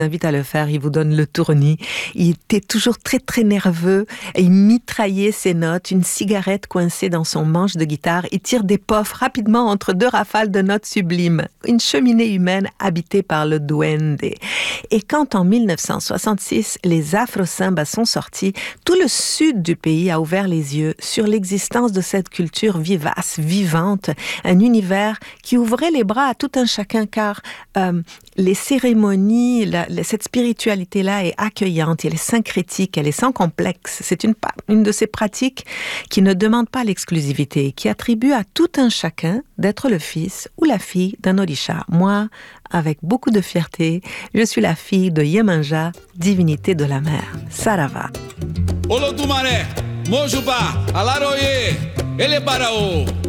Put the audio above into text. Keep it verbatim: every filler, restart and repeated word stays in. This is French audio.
invite à le faire, il vous donne le tournis. Il était toujours très très nerveux et il mitraillait ses notes, une cigarette coincée dans son manche de guitare. Il tire des puffs rapidement entre deux rafales de notes sublimes. Une cheminée humaine habitée par le duende. Et quand en mille neuf cent soixante-six, les Afro-Sambas sont sortis, tout le sud du pays a ouvert les yeux sur l'existence de cette culture vivace, vivante, un univers qui ouvrait les bras à tout un chacun car euh, les cérémonies, la, cette spiritualité-là est accueillante, elle est syncrétique, elle est sans complexe. C'est une, une de ces pratiques qui ne demande pas l'exclusivité, qui attribue à tout un chacun d'être le fils ou la fille d'un orisha. Moi, avec beaucoup de fierté, je suis la fille de Yemanja, divinité de la mer. Sarava. Olotumare, Mojuba, Alaroye, Elebarao.